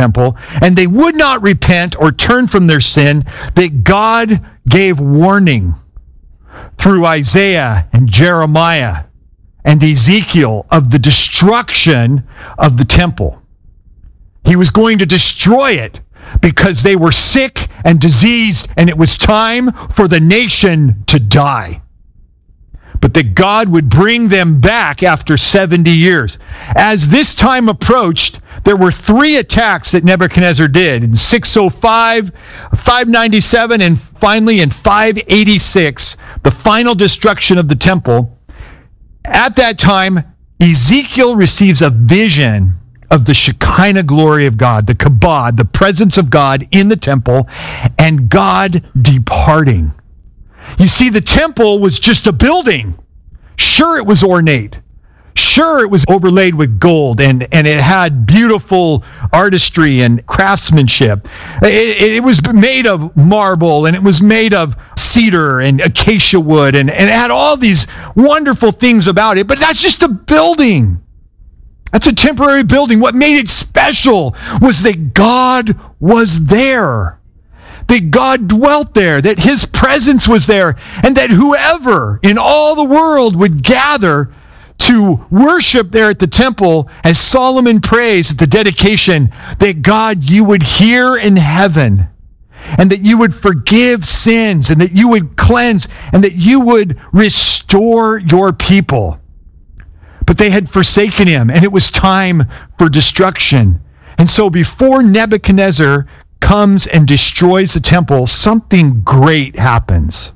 temple, and they would not repent or turn from their sin, that God gave warning through Isaiah and Jeremiah and Ezekiel of the destruction of the temple. He was going to destroy it because they were sick and diseased, and it was time for the nation to die. But that God would bring them back after 70 years. As this time approached, there were 3 attacks that Nebuchadnezzar did in 605, 597, and finally in 586, the final destruction of the temple. At that time, Ezekiel receives a vision of the Shekinah glory of God, the kabod, the presence of God in the temple, and God departing. You see, the temple was just a building. Sure, it was ornate. Sure, it was overlaid with gold, and it had beautiful artistry and craftsmanship. It was made of marble, and it was made of cedar and acacia wood, and it had all these wonderful things about it. But that's just a building. That's a temporary building. What made it special was that God was there. That God dwelt there, that his presence was there, and that whoever in all the world would gather to worship there at the temple, as Solomon prays at the dedication, that God, you would hear in heaven, and that you would forgive sins, and that you would cleanse, and that you would restore your people. But they had forsaken him, and it was time for destruction. And so before Nebuchadnezzar comes and destroys the temple, something great happens.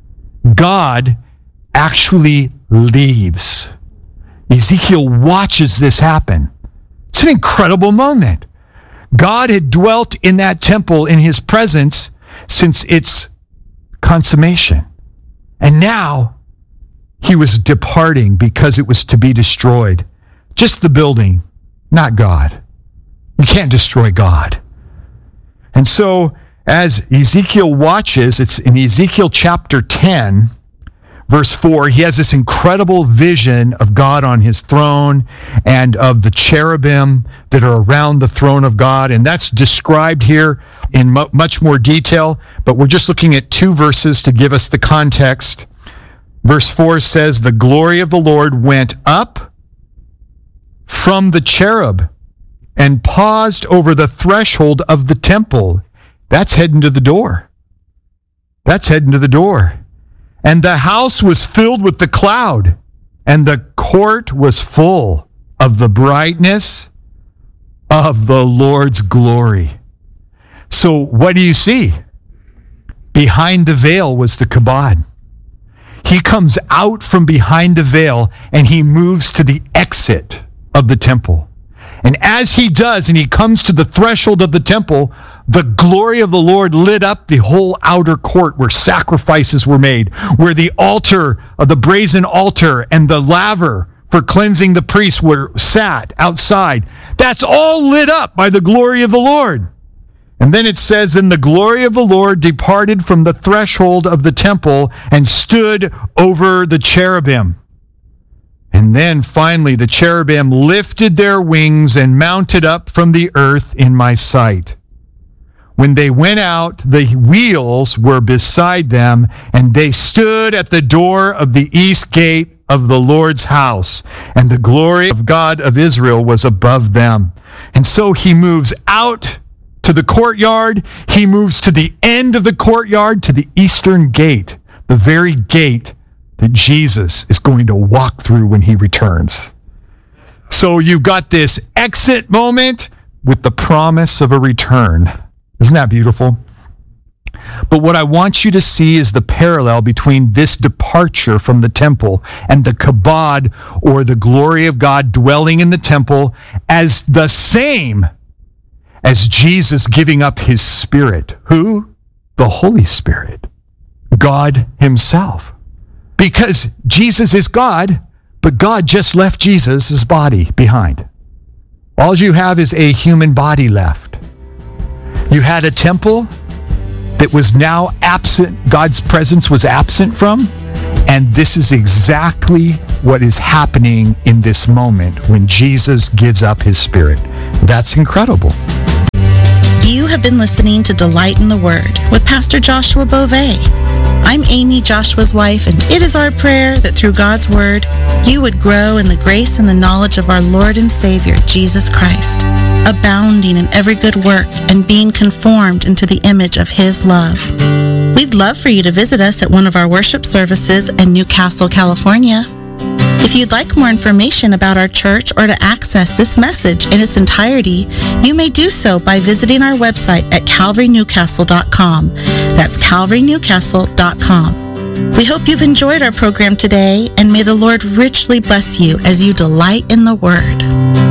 God actually leaves. Ezekiel watches this happen. It's an incredible moment. God had dwelt in that temple in his presence since its consummation. And now he was departing because it was to be destroyed. Just the building, not God. You can't destroy God. And so as Ezekiel watches, it's in Ezekiel chapter 10, verse 4, he has this incredible vision of God on his throne and of the cherubim that are around the throne of God. And that's described here in much more detail, but we're just looking at 2 verses to give us the context. Verse 4 says, the glory of the Lord went up from the cherub and paused over the threshold of the temple. That's heading to the door. That's heading to the door. And the house was filled with the cloud, and the court was full of the brightness of the Lord's glory. So what do you see? Behind the veil was the kabod. He comes out from behind the veil, and he moves to the exit of the temple. And as he does, and he comes to the threshold of the temple, the glory of the Lord lit up the whole outer court where sacrifices were made, where the altar of the brazen altar and the laver for cleansing the priests were sat outside. That's all lit up by the glory of the Lord. And then it says, and the glory of the Lord departed from the threshold of the temple and stood over the cherubim. And then finally the cherubim lifted their wings and mounted up from the earth in my sight. When they went out, the wheels were beside them, and they stood at the door of the east gate of the Lord's house, and the glory of God of Israel was above them. And so he moves out to the courtyard. He moves to the end of the courtyard, to the eastern gate, the very gate that Jesus is going to walk through when he returns. So you've got this exit moment with the promise of a return. Isn't that beautiful? But what I want you to see is the parallel between this departure from the temple and the kabod, or the glory of God dwelling in the temple, as the same as Jesus giving up his Spirit. Who? The Holy Spirit. God himself. Because Jesus is God, but God just left Jesus' body behind. All you have is a human body left. You had a temple that was now absent, God's presence was absent from, and this is exactly what is happening in this moment when Jesus gives up his Spirit. That's incredible. You have been listening to Delight in the Word with Pastor Joshua Beauvais. I'm Amy, Joshua's wife, and it is our prayer that through God's Word, you would grow in the grace and the knowledge of our Lord and Savior, Jesus Christ, abounding in every good work and being conformed into the image of His love. We'd love for you to visit us at one of our worship services in Newcastle, California. If you'd like more information about our church or to access this message in its entirety, you may do so by visiting our website at calvarynewcastle.com. That's calvarynewcastle.com. We hope you've enjoyed our program today, and may the Lord richly bless you as you delight in the Word.